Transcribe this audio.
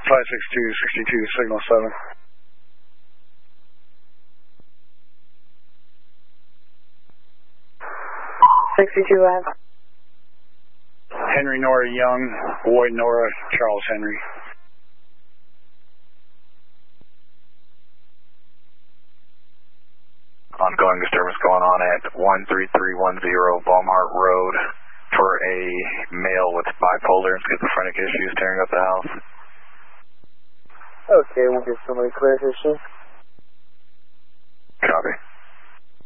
562, 62, signal 7. 62 Ave. Henry Nora Young, Boyd Nora, Charles Henry. Ongoing disturbance going on at 13310 Baumhart Road for a male with bipolar and schizophrenic issues tearing up the house. Okay, we'll get somebody clear here soon.